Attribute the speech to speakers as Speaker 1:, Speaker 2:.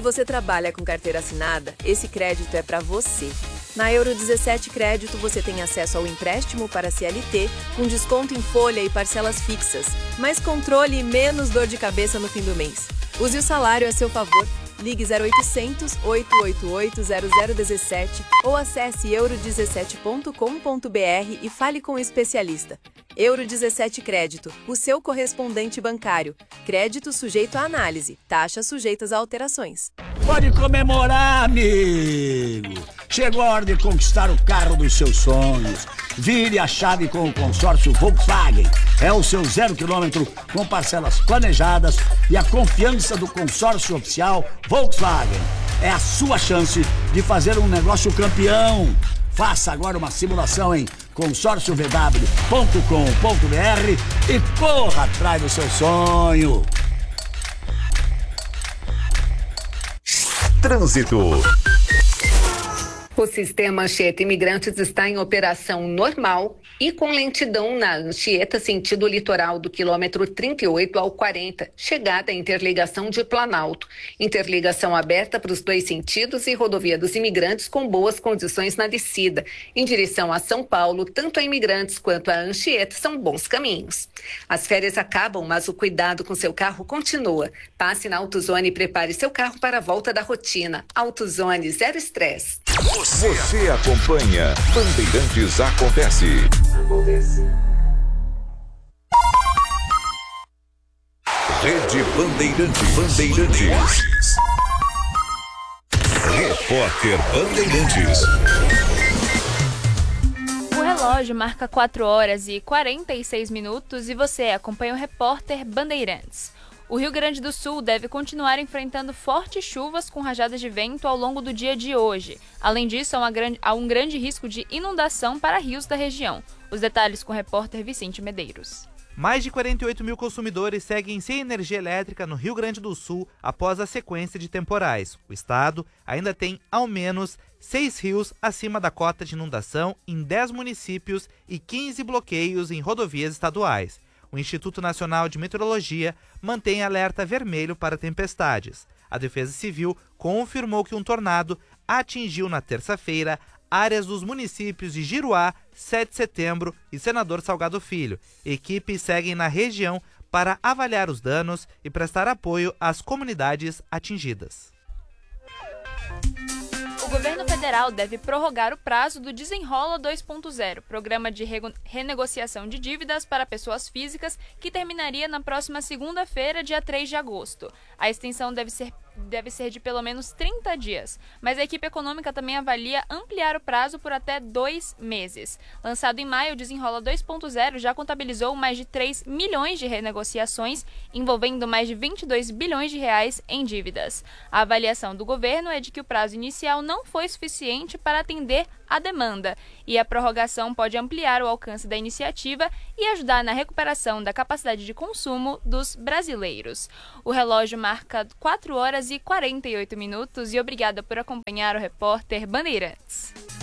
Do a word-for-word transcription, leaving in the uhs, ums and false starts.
Speaker 1: você trabalha com carteira assinada, esse crédito é para você. Na Euro dezessete Crédito você tem acesso ao empréstimo para C L T, com desconto em folha e parcelas fixas, mais controle e menos dor de cabeça no fim do mês. Use o salário a seu favor. Ligue zero oitocentos, oito oito oito, zero zero um sete ou acesse euro dezessete ponto com ponto br e fale com o especialista. Euro dezessete Crédito, o seu correspondente bancário. Crédito sujeito à análise, taxas sujeitas a alterações.
Speaker 2: Pode comemorar, amigo! Chegou a hora de conquistar o carro dos seus sonhos. Vire a chave com o consórcio Volkswagen. É o seu zero quilômetro com parcelas planejadas e a confiança do consórcio oficial Volkswagen. É a sua chance de fazer um negócio campeão. Faça agora uma simulação em consórcio v w ponto com ponto br e corra atrás do seu sonho.
Speaker 3: Trânsito.
Speaker 4: O sistema Anchieta Imigrantes está em operação normal e com lentidão na Anchieta sentido litoral do quilômetro trinta e oito ao quarenta, chegada à interligação de Planalto. Interligação aberta para os dois sentidos e rodovia dos Imigrantes com boas condições na descida. Em direção a São Paulo, tanto a Imigrantes quanto a Anchieta são bons caminhos. As férias acabam, mas o cuidado com seu carro continua. Passe na AutoZone e prepare seu carro para a volta da rotina. AutoZone, zero estresse.
Speaker 3: Você acompanha Bandeirantes Acontece. Acontece. Rede Bandeirantes. Bandeirantes. Repórter Bandeirantes.
Speaker 5: O relógio marca quatro horas e quarenta e seis minutos e você acompanha o Repórter Bandeirantes. O Rio Grande do Sul deve continuar enfrentando fortes chuvas com rajadas de vento ao longo do dia de hoje. Além disso, há, uma grande, há um grande risco de inundação para rios da região. Os detalhes com o repórter Vicente Medeiros.
Speaker 6: Mais de quarenta e oito mil consumidores seguem sem energia elétrica no Rio Grande do Sul após a sequência de temporais. O estado ainda tem ao menos seis rios acima da cota de inundação em dez municípios e quinze bloqueios em rodovias estaduais. O Instituto Nacional de Meteorologia mantém alerta vermelho para tempestades. A Defesa Civil confirmou que um tornado atingiu na terça-feira áreas dos municípios de Giruá, sete de setembro e Senador Salgado Filho. Equipes seguem na região para avaliar os danos e prestar apoio às comunidades atingidas.
Speaker 5: O governo federal deve prorrogar o prazo do Desenrola dois ponto zero, programa de renegociação de dívidas para pessoas físicas, que terminaria na próxima segunda-feira, dia três de agosto. A extensão deve ser deve ser de pelo menos trinta dias, mas a equipe econômica também avalia ampliar o prazo por até dois meses. Lançado em maio, o Desenrola dois ponto zero já contabilizou mais de três milhões de renegociações, envolvendo mais de vinte e dois bilhões de reais em dívidas. A avaliação do governo é de que o prazo inicial não foi suficiente para atender a demanda, e a prorrogação pode ampliar o alcance da iniciativa e ajudar na recuperação da capacidade de consumo dos brasileiros. O relógio marca quatro horas e quarenta e oito minutos e obrigada por acompanhar o Repórter Bandeirantes.